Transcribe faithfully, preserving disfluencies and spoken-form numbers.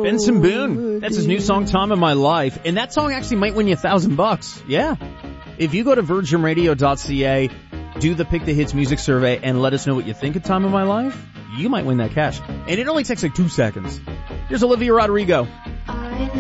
Benson Boone. That's his new song, Time of My Life. And that song actually might win you a thousand bucks. Yeah. If you go to virgin radio dot c a, do the Pick the Hits music survey, and let us know what you think of Time of My Life, you might win that cash. And it only takes like two seconds. Here's Olivia Rodrigo.